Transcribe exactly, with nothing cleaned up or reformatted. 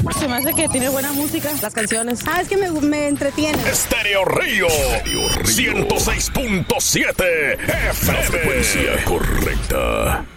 Se me hace que tiene buena música. Las canciones. Ah, es que me, me entretiene. Estéreo Río. ciento seis punto siete F M. La frecuencia correcta.